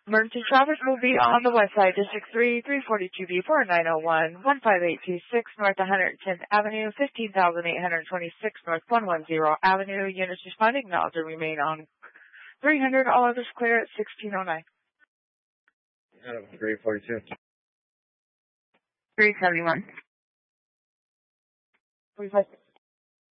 Emergency traffic will be on the west side, District 3, 342B, 4901, 15826 North 110th Avenue, 15,826 North 110 Avenue. Units responding now to remain on 300. All others clear at 1609. 342. 371. 356.